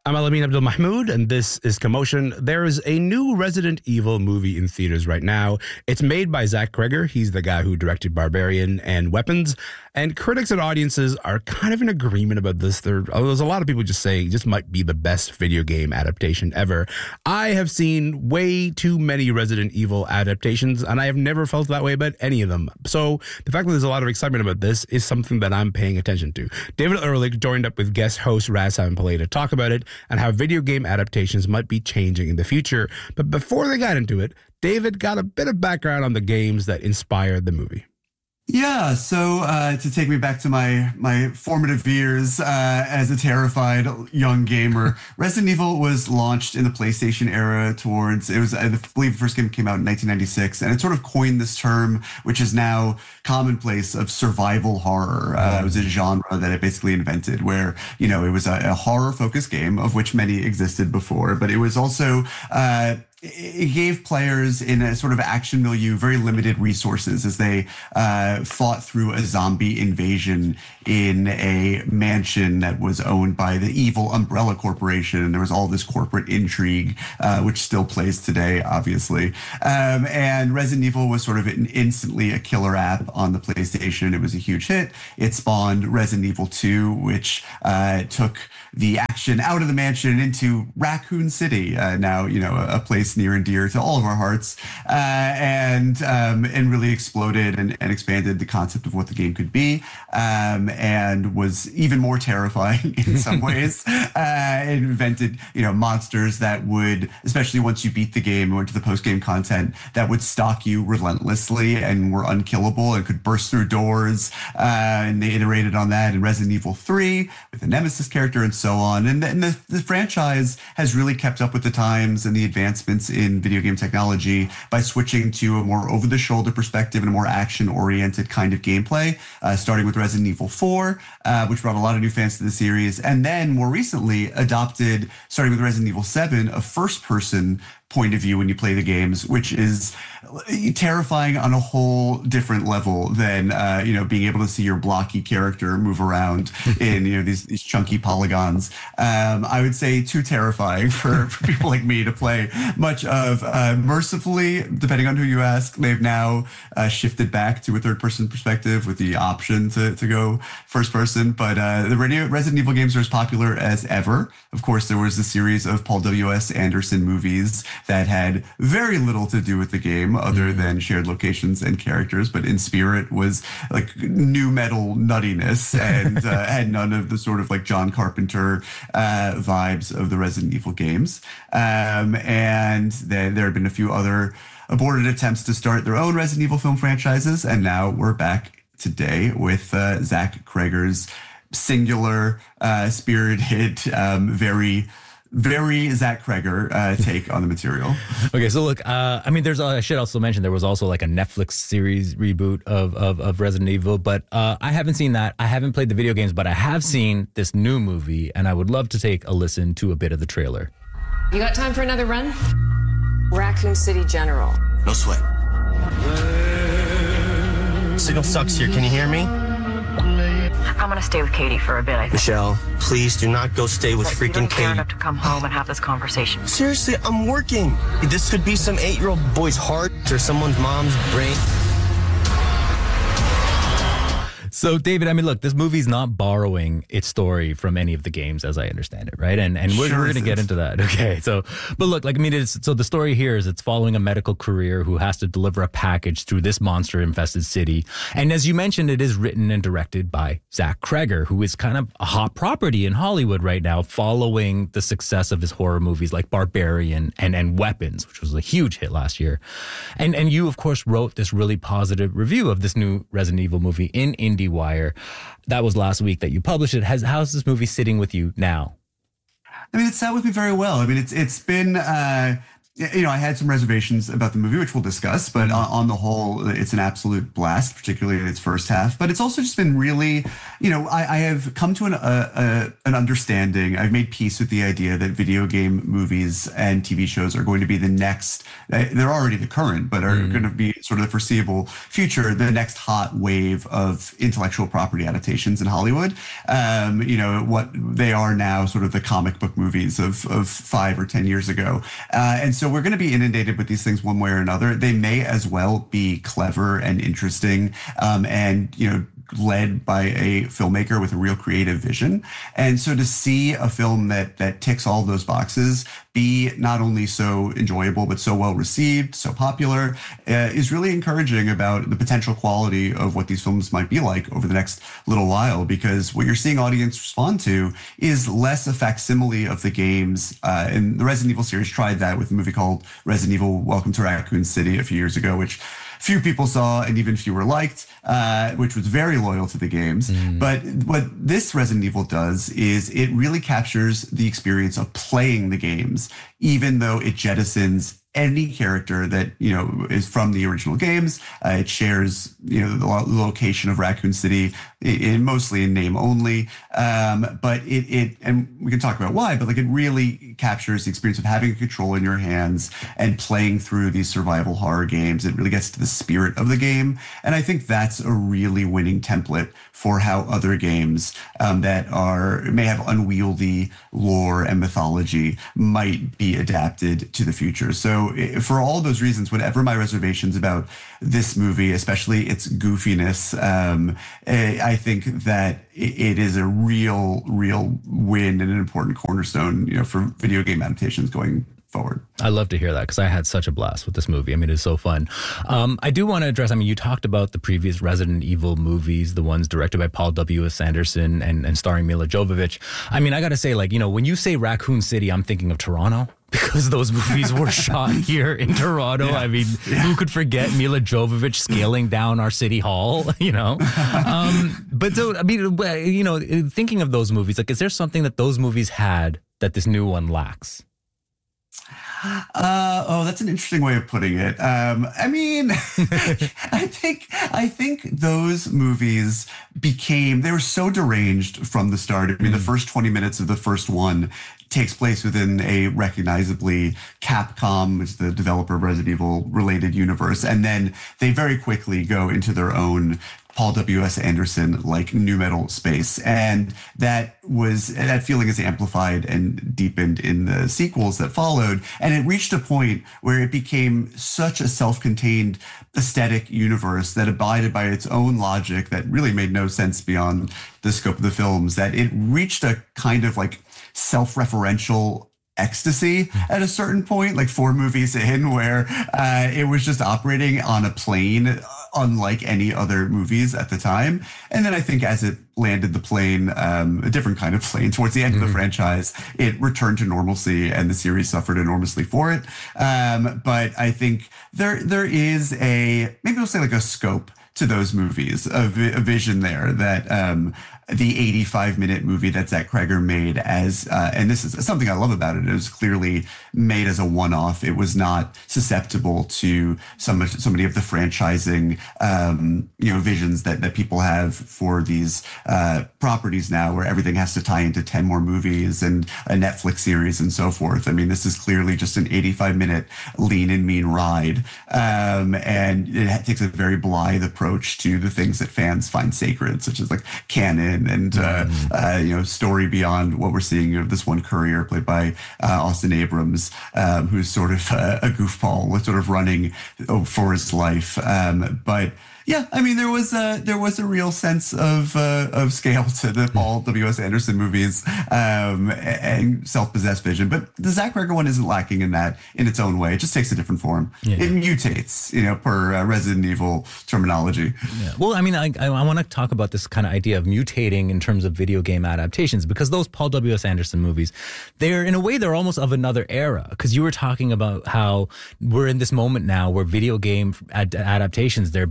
I'm Alamin Abdul Mahmoud, and this is Commotion. There is a new Resident Evil movie in theaters right now. It's made by Zach Cregger. He's the guy who directed Barbarian and Weapons. And critics and audiences are kind of in agreement about this. There's a lot of people just saying this might be the best video game adaptation ever. I have seen way too many Resident Evil adaptations, and I have never felt that way about any of them. So the fact that there's a lot of excitement about this is something that I'm paying attention to. David Ehrlich joined up with guest host Razhan Pillay to talk about it and how video game adaptations might be changing in the future. But before they got into it, David got a bit of background on the games that inspired the movie. Yeah, so to take me back to my formative years as a terrified young gamer, Resident Evil was launched in the PlayStation era I believe the first game came out in 1996, and it sort of coined this term, which is now commonplace, of survival horror. It was a genre that it basically invented where, it was a horror-focused game, of which many existed before, but it was also... it gave players in a sort of action milieu very limited resources as they fought through a zombie invasion in a mansion that was owned by the evil Umbrella Corporation. And there was all this corporate intrigue, which still plays today, obviously. And Resident Evil was sort of instantly a killer app on the PlayStation. It was a huge hit. It spawned Resident Evil 2, which took the action out of the mansion into Raccoon City, now, a place near and dear to all of our hearts, and really exploded and expanded the concept of what the game could be, and was even more terrifying in some ways. It invented, monsters that would, especially once you beat the game and went to the post-game content, that would stalk you relentlessly and were unkillable and could burst through doors. And they iterated on that in Resident Evil 3 with the Nemesis character and so on. And the franchise has really kept up with the times and the advancements in video game technology by switching to a more over-the-shoulder perspective and a more action-oriented kind of gameplay, starting with Resident Evil 4, which brought a lot of new fans to the series, and then more recently adopted, starting with Resident Evil 7, a first-person point of view when you play the games, which is terrifying on a whole different level than being able to see your blocky character move around in these chunky polygons. I would say too terrifying for people like me to play much of. Mercifully, depending on who you ask, they've now shifted back to a third-person perspective with the option to go first-person. But the Resident Evil games are as popular as ever. Of course, there was a series of Paul W.S. Anderson movies that had very little to do with the game other than shared locations and characters, but in spirit was like new metal nuttiness and had none of the sort of like John Carpenter vibes of the Resident Evil games. And then there have been a few other aborted attempts to start their own Resident Evil film franchises, and now we're back today with Zach Cregger's singular, spirited, very Zach Cregger take on the material. Okay, so look, I should also mention there was also like a Netflix series reboot of Resident Evil, but I haven't seen that. I haven't played the video games, but I have seen this new movie, and I would love to take a listen to a bit of the trailer. You got time for another run? Raccoon City General. No sweat. Signal sucks here. Can you hear me? I'm gonna stay with Katie for a bit, I think. Michelle, please do not go stay with freaking You don't care Katie. enough to come home and have this conversation. Seriously, I'm working. This could be some 8-year-old boy's heart or someone's mom's brain. So, David, look, this movie's not borrowing its story from any of the games, as I understand it, right? And we're going to get into that. Okay. So, but look, so the story here is it's following a medical career who has to deliver a package through this monster-infested city. And as you mentioned, it is written and directed by Zach Cregger, who is kind of a hot property in Hollywood right now, following the success of his horror movies like Barbarian and Weapons, which was a huge hit last year. And you, of course, wrote this really positive review of this new Resident Evil movie in IndieWire. That was last week that you published it. How's this movie sitting with you now? It sat with me very well. It's been I had some reservations about the movie, which we'll discuss, but on the whole, it's an absolute blast, particularly in its first half. But it's also just been really, I have come to an understanding. I've made peace with the idea that video game movies and TV shows are going to be the next, they're already the current, but are going to be sort of the foreseeable future, the next hot wave of intellectual property adaptations in Hollywood. What they are now, sort of the comic book movies of 5 or 10 years ago. And so we're going to be inundated with these things one way or another. They may as well be clever and interesting, and led by a filmmaker with a real creative vision. And so to see a film that ticks all those boxes be not only so enjoyable, but so well received, so popular, is really encouraging about the potential quality of what these films might be like over the next little while, because what you're seeing audience respond to is less a facsimile of the games. And the Resident Evil series tried that with a movie called Resident Evil Welcome to Raccoon City a few years ago, which few people saw and even fewer liked, which was very loyal to the games. But what this Resident Evil does is it really captures the experience of playing the games, even though it jettisons any character that is from the original games. It shares the location of Raccoon City, mostly in name only. But it and we can talk about why, but it really captures the experience of having a control in your hands and playing through these survival horror games. It really gets to the spirit of the game, and I think that's a really winning template for how other games that may have unwieldy lore and mythology might be adapted to the future. So for all those reasons, whatever my reservations about this movie, especially its goofiness, I think that it is a real win and an important cornerstone, for video game adaptations going forward. I love to hear that, because I had such a blast with this movie. I mean, it's so fun. I do want to address, you talked about the previous Resident Evil movies, the ones directed by Paul W.S. Anderson and starring Mila Jovovich. I got to say, when you say Raccoon City, I'm thinking of Toronto, because those movies were shot here in Toronto. Yeah. Who could forget Mila Jovovich scaling down our city hall, But so, thinking of those movies, is there something that those movies had that this new one lacks? That's an interesting way of putting it. I think those movies they were so deranged from the start. The first 20 minutes of the first one takes place within a recognizably Capcom, which is the developer of Resident Evil, related universe. And then they very quickly go into their own Paul W.S. Anderson new metal space. And that feeling is amplified and deepened in the sequels that followed. And it reached a point where it became such a self-contained aesthetic universe that abided by its own logic that really made no sense beyond the scope of the films, that it reached a kind of self-referential ecstasy at a certain point, 4 movies in, where it was just operating on a plane unlike any other movies at the time. And then I think as it landed the plane, a different kind of plane, towards the end of the franchise, it returned to normalcy, and the series suffered enormously for it. But I think there is maybe we'll say a scope to those movies, a vision there that the 85-minute movie that Zach Cregger made and this is something I love about it, it was clearly made as a one-off. It was not susceptible to so many of the franchising, visions that people have for these properties now, where everything has to tie into 10 more movies and a Netflix series and so forth. This is clearly just an 85-minute lean and mean ride. And it takes a very blithe approach to the things that fans find sacred, such as canon and story beyond what we're seeing of this one courier played by Austin Abrams, who's sort of a goofball, sort of running for his life. But yeah, there was a real sense of scale to the Paul W.S. Anderson movies, and self-possessed vision. But the Zach Cregger one isn't lacking in that in its own way. It just takes a different form. Yeah. It mutates, per Resident Evil terminology. Yeah. Well, I want to talk about this kind of idea of mutating in terms of video game adaptations, because those Paul W.S. Anderson movies, they're almost of another era. Because you were talking about how we're in this moment now where video game adaptations, they're basing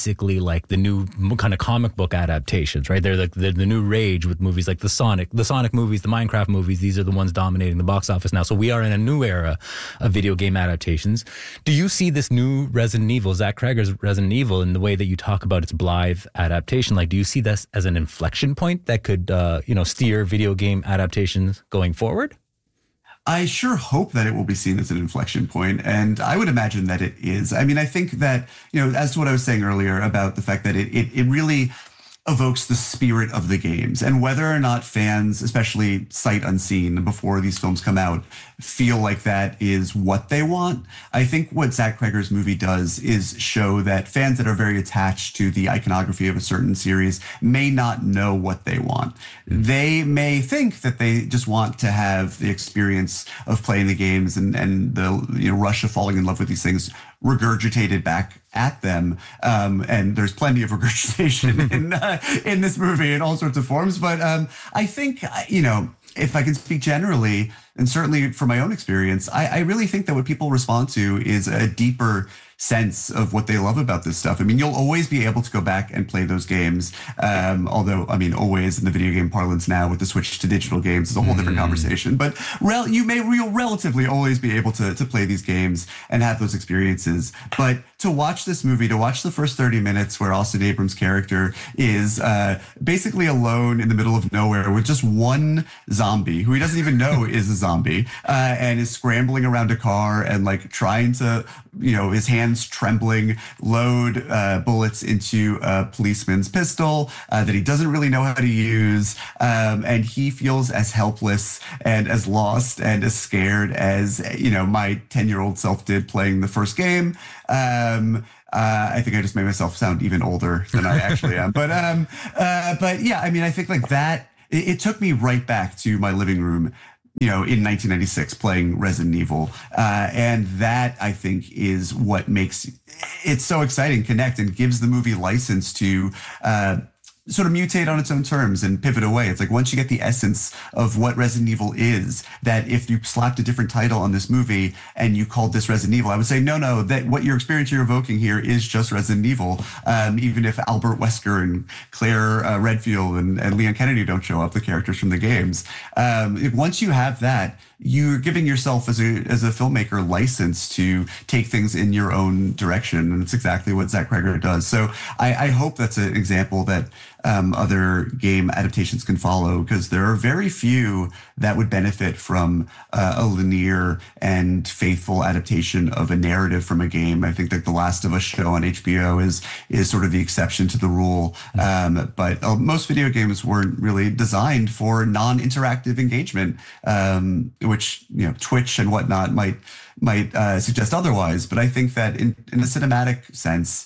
basically like the new kind of comic book adaptations, right? They're like the new rage with movies like the Sonic movies, the Minecraft movies. These are the ones dominating the box office now. So we are in a new era of video game adaptations. Do you see this new Resident Evil, Zach Cregger's Resident Evil, in the way that you talk about its Blythe adaptation? Like, do you see this as an inflection point that could, steer video game adaptations going forward? I sure hope that it will be seen as an inflection point, and I would imagine that it is. I mean, I think that, as to what I was saying earlier about the fact that it really evokes the spirit of the games, and whether or not fans, especially sight unseen before these films come out, feel like that is what they want. I think what Zach Cregger's movie does is show that fans that are very attached to the iconography of a certain series may not know what they want. They may think that they just want to have the experience of playing the games and the rush of falling in love with these things regurgitated back at them. And there's plenty of regurgitation in this movie in all sorts of forms. But I think, if I can speak generally, and certainly from my own experience, I really think that what people respond to is a deeper sense of what they love about this stuff. I mean, you'll always be able to go back and play those games. Although, I mean, always in the video game parlance now with the switch to digital games is a whole different conversation. But you'll relatively always be able to play these games and have those experiences. But to watch this movie, to watch the first 30 minutes where Austin Abrams' character is basically alone in the middle of nowhere with just one zombie who he doesn't even know is a zombie, and is scrambling around a car and like trying to, his hands trembling, load bullets into a policeman's pistol that he doesn't really know how to use. And he feels as helpless and as lost and as scared as, my 10-year-old self did playing the first game. I think I just made myself sound even older than I actually am. But yeah, I mean, I think like that, it took me right back to my living room, in 1996 playing Resident Evil. And that, I think, is what makes it so exciting, connect, and gives the movie license to sort of mutate on its own terms and pivot away. It's like once you get the essence of what Resident Evil is, that if you slapped a different title on this movie and you called this Resident Evil, I would say, no, that what your experience you're evoking here is just Resident Evil. Even if Albert Wesker and Claire Redfield and Leon Kennedy don't show up, the characters from the games. Once you have that, you're giving yourself as a filmmaker license to take things in your own direction. And it's exactly what Zach Cregger does. So I hope that's an example that other game adaptations can follow, because there are very few that would benefit from a linear and faithful adaptation of a narrative from a game. I think that The Last of Us show on HBO is sort of the exception to the rule. But most video games weren't really designed for non-interactive engagement, which Twitch and whatnot might suggest otherwise. But I think that in a cinematic sense,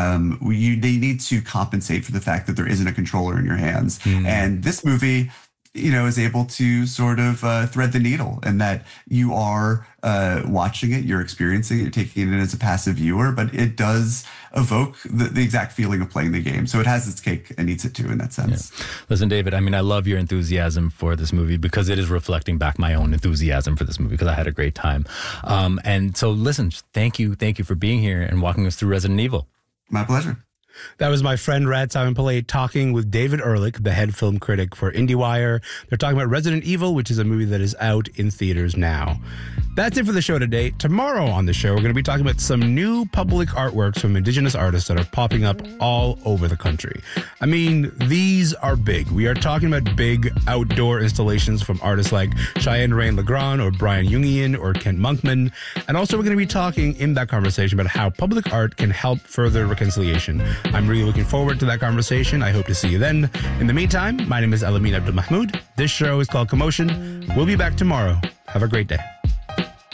they need to compensate for the fact that there isn't a controller in your hands. And this movie, is able to sort of thread the needle, and that you are watching it, you're experiencing it, you're taking it in as a passive viewer, but it does evoke the exact feeling of playing the game. So it has its cake and eats it too in that sense. Yeah. Listen, David, I mean, I love your enthusiasm for this movie because it is reflecting back my own enthusiasm for this movie because I had a great time. And so listen, thank you for being here and walking us through Resident Evil. My pleasure. That was my friend Rad Simon Pillay talking with David Ehrlich, the head film critic for IndieWire. They're talking about Resident Evil, which is a movie that is out in theaters now. That's it for the show today. Tomorrow on the show, we're going to be talking about some new public artworks from Indigenous artists that are popping up all over the country. I mean, these are big. We are talking about big outdoor installations from artists like Cheyenne Rain Legrand or Brian Jungian or Kent Monkman. And also we're going to be talking in that conversation about how public art can help further reconciliation. I'm really looking forward to that conversation. I hope to see you then. In the meantime, my name is Elamin Abdul Mahmoud. This show is called Commotion. We'll be back tomorrow. Have a great day.